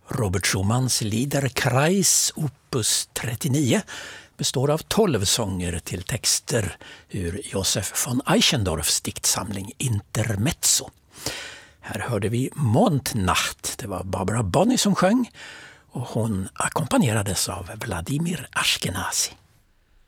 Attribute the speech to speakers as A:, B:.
A: Robert Schumanns Liederkreis opus 39 består av 12 sånger till texter ur Josef von Eichendorffs diktsamling Intermezzo. Här hörde vi Mondnacht, det var Barbara Bonney som sjöng och hon ackompanjerades av Vladimir Ashkenazi.